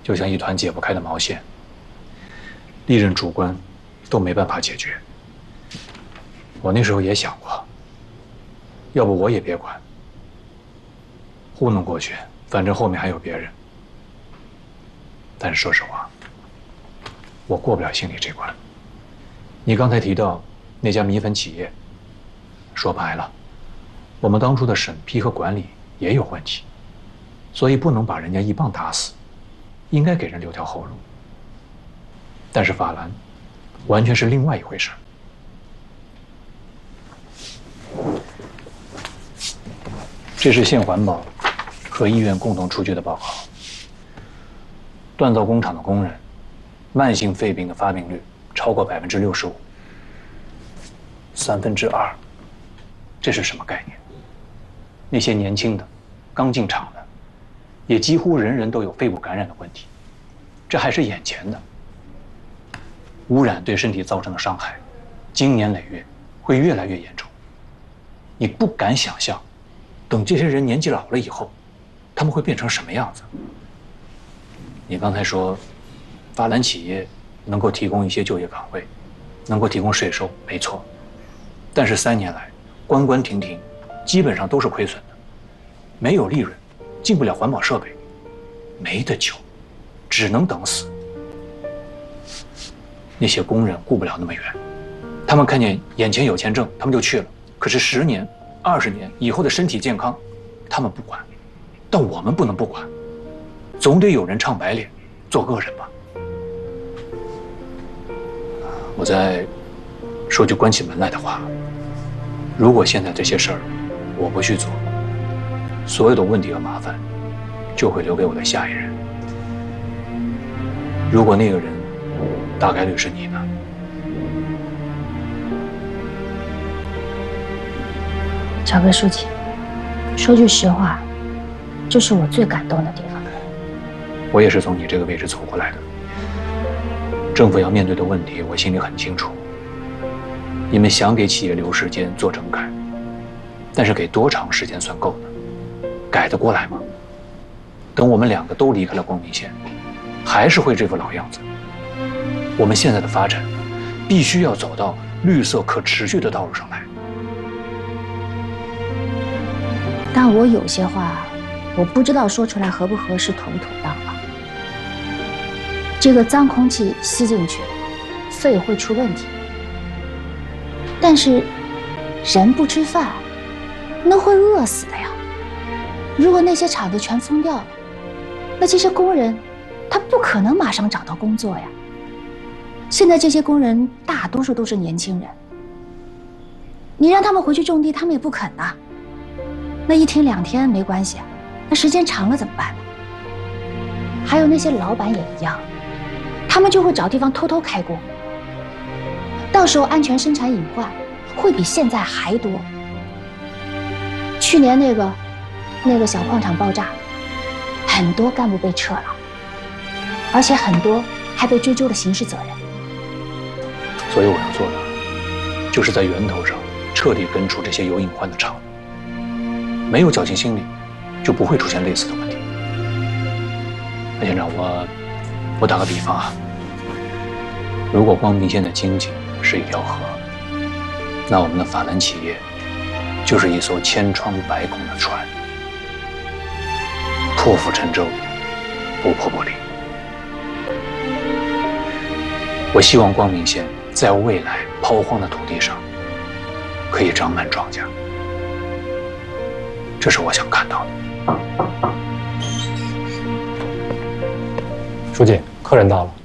就像一团解不开的毛线，历任主官都没办法解决。我那时候也想过，要不我也别管，糊弄过去，反正后面还有别人。但是说实话，我过不了心里这关。你刚才提到那家米粉企业，说白了，我们当初的审批和管理也有问题，所以不能把人家一棒打死，应该给人留条后路。但是法兰完全是另外一回事。这是县环保和医院共同出具的报告。锻造工厂的工人慢性肺病的发病率超过65%，2%，这是什么概念？那些年轻的、刚进厂的，也几乎人人都有肺部感染的问题，这还是眼前的。污染对身体造成的伤害，经年累月会越来越严重。你不敢想象，等这些人年纪老了以后，他们会变成什么样子。你刚才说，法兰企业能够提供一些就业岗位，能够提供税收，没错。但是3年来，关关停停，基本上都是亏损的，没有利润，进不了环保设备，没得救，只能等死。那些工人顾不了那么远，他们看见眼前有钱挣，他们就去了。可是10年、20年以后的身体健康，他们不管，但我们不能不管。总得有人唱白脸，做恶人吧。我再说句关起门来的话，如果现在这些事儿我不去做，所有的问题和麻烦就会留给我的下一任。如果那个人大概率是你呢？ 乔哥书记，说句实话，这是我最感动的地方。 我也是从你这个位置走过来的。政府要面对的问题，我心里很清楚。你们想给企业留时间做整改，但是给多长时间算够呢？改得过来吗？等我们2个都离开了光明县，还是会这副老样子。我们现在的发展，必须要走到绿色可持续的道路上来。 但我有些话，我不知道说出来合不合适、妥不妥当啊。这个脏空气吸进去，肺会出问题。但是，人不吃饭，那会饿死的呀。如果那些厂子全封掉了，那这些工人，他不可能马上找到工作呀。现在这些工人大多数都是年轻人，你让他们回去种地，他们也不肯呐。那1天2天没关系，那时间长了怎么办呢？还有那些老板也一样，他们就会找地方偷偷开工，到时候安全生产隐患会比现在还多。去年那个小矿场爆炸，很多干部被撤了，而且很多还被追究了刑事责任。 所以我要做的，就是在源头上彻底根除这些有隐患的厂。没有侥幸心理，就不会出现类似的问题。那县长，我打个比方啊，如果光明县的经济是一条河，那我们的法兰企业就是一艘千疮百孔的船，破釜沉舟，不破不立。我希望光明县在未来抛荒的土地上可以长满庄稼，这是我想看到的。 书记，客人到了。